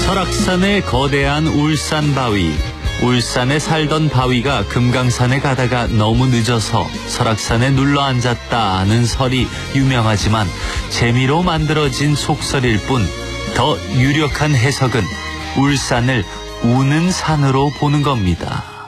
설악산의 거대한 울산바위. 울산에 살던 바위가 금강산에 가다가 너무 늦어서 설악산에 눌러앉았다는 설이 유명하지만 재미로 만들어진 속설일 뿐 더 유력한 해석은 울산을 우는 산으로 보는 겁니다.